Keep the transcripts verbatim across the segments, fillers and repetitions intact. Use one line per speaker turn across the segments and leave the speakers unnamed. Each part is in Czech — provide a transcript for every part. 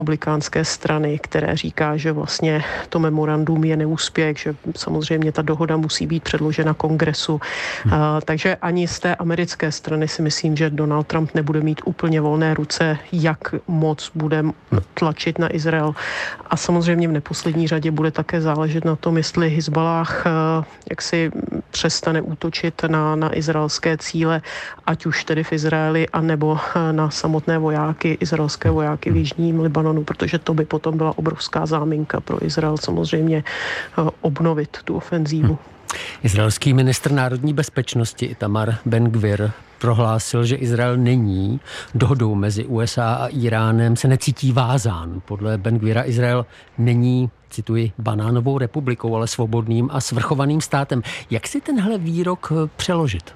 republikánské strany, které říká, že vlastně to memorandum je neúspěch, že samozřejmě ta dohoda musí být předložena kongresu. Hmm. A, takže ani z té americké strany si myslím, že Donald Trump nebude mít úplně volné ruce, jak moc bude tlačit na Izrael. A samozřejmě v neposlední řadě bude také záležet na tom, jestli Hizballáh jak si přestane útočit na, na izraelské cíle, ať už tedy v Izraeli, anebo na samotné vojáky, izraelské vojáky v jižním Libanonu, protože to by potom byla obrovská záminka pro Izrael samozřejmě obnovit tu ofenzívu. Hmm.
Izraelský ministr národní bezpečnosti Itamar Ben-Gvir prohlásil, že Izrael není dohodou mezi U S A a Iránem, se necítí vázán. Podle Ben-Gvira Izrael není, cituji, banánovou republikou, ale svobodným a svrchovaným státem. Jak si tenhle výrok přeložit?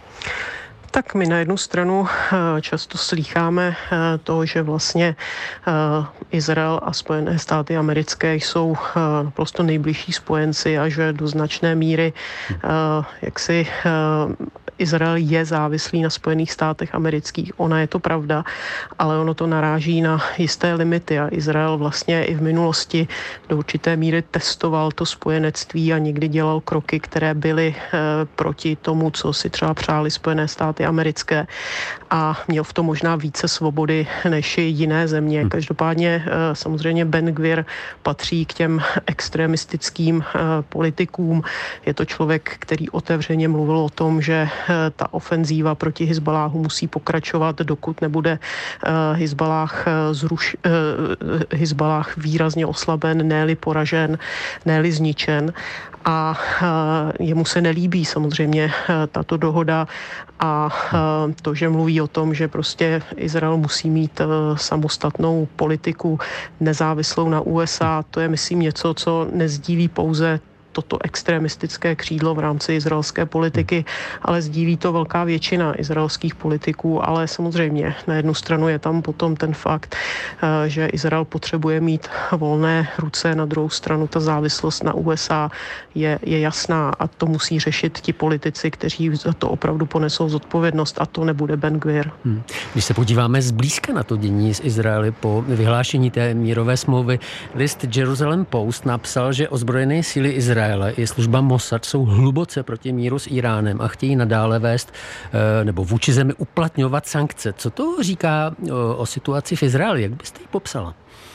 Tak my na jednu stranu často slýcháme to, že vlastně Izrael a Spojené státy americké jsou naprosto nejbližší spojenci a že do značné míry jaksi Izrael je závislý na Spojených státech amerických. Ona je to pravda, ale ono to naráží na jisté limity a Izrael vlastně i v minulosti do určité míry testoval to spojenectví a někdy dělal kroky, které byly proti tomu, co si třeba přáli Spojené státy americké a měl v tom možná více svobody než i jiné země. Každopádně samozřejmě Ben-Gvir patří k těm extremistickým politikům. Je to člověk, který otevřeně mluvil o tom, že ta ofenzíva proti Hizballáhu musí pokračovat, dokud nebude Hizballáh, zruš, Hizballáh výrazně oslaben, ne-li poražen, ne-li zničen. A jemu se nelíbí samozřejmě tato dohoda a to, že mluví o tom, že prostě Izrael musí mít samostatnou politiku nezávislou na U S A, to je, myslím, něco, co nezdílí pouze toto extremistické křídlo v rámci izraelské politiky, ale sdílí to velká většina izraelských politiků, ale samozřejmě na jednu stranu je tam potom ten fakt, že Izrael potřebuje mít volné ruce, na druhou stranu ta závislost na U S A je, je jasná a to musí řešit ti politici, kteří za to opravdu ponesou zodpovědnost a to nebude Ben-Gvir.
Hmm. Když se podíváme zblízka na to dění z Izraeli po vyhlášení té mírové smlouvy, list Jerusalem Post napsal, že ozbrojené síly Izraele i služba Mossad jsou hluboce proti míru s Iránem a chtějí nadále vést nebo vůči zemi uplatňovat sankce. Co to říká o, o situaci v Izraeli? Jak byste ji popsala?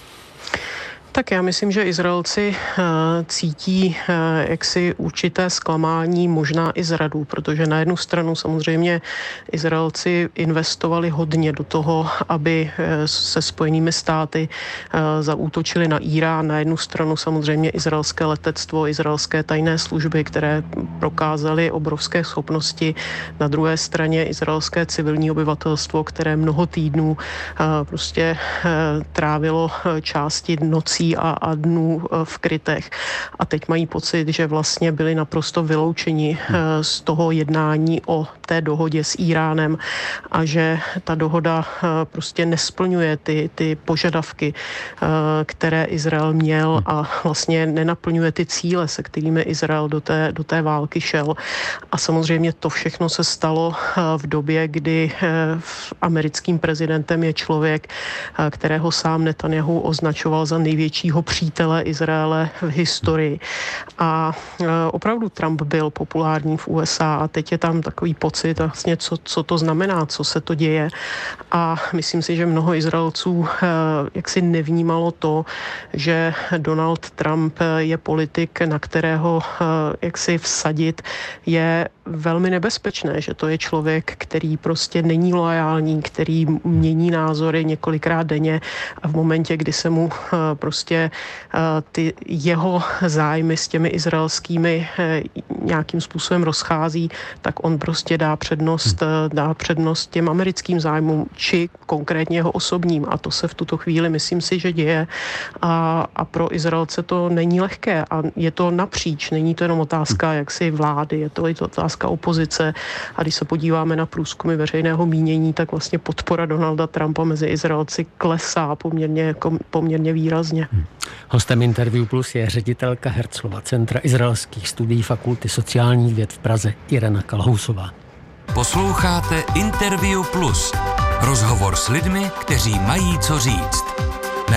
Tak já myslím, že Izraelci uh, cítí uh, jaksi určité zklamání, možná i zradu, protože na jednu stranu samozřejmě Izraelci investovali hodně do toho, aby uh, se Spojenými státy uh, zaútočili na Irán. Na jednu stranu samozřejmě izraelské letectvo, izraelské tajné služby, které prokázaly obrovské schopnosti. Na druhé straně izraelské civilní obyvatelstvo, které mnoho týdnů uh, prostě uh, trávilo uh, části nocí A, a dnů v krytech. A teď mají pocit, že vlastně byli naprosto vyloučeni z toho jednání o té dohodě s Iránem a že ta dohoda prostě nesplňuje ty, ty požadavky, které Izrael měl a vlastně nenaplňuje ty cíle, se kterými Izrael do té, do té války šel. A samozřejmě to všechno se stalo v době, kdy americkým prezidentem je člověk, kterého sám Netanjahu označoval za největší přítele Izraele v historii. A opravdu Trump byl populární v U S A a teď je tam takový pocit, vlastně, co, co to znamená, co se to děje. A myslím si, že mnoho Izraelců jaksi nevnímalo to, že Donald Trump je politik, na kterého jaksi vsadit je velmi nebezpečné, že to je člověk, který prostě není loajální, který mění názory několikrát denně a v momentě, kdy se mu prostě ty jeho zájmy s těmi izraelskými nějakým způsobem rozchází, tak on prostě dá přednost, dá přednost těm americkým zájmům, či konkrétně jeho osobním. A to se v tuto chvíli, myslím si, že děje. A, a pro Izraelce to není lehké. A je to napříč. Není to jenom otázka jaksi vlády, je to i to otázka opozice. A když se podíváme na průzkumy veřejného mínění, tak vlastně podpora Donalda Trumpa mezi Izraelci klesá poměrně, poměrně výrazně.
Hostem Interview Plus je ředitelka Herzlova centra izraelských studií Fakulty sociálních věd v Praze Irena Kalhousová.
Posloucháte Interview Plus. Rozhovor s lidmi, kteří mají co říct.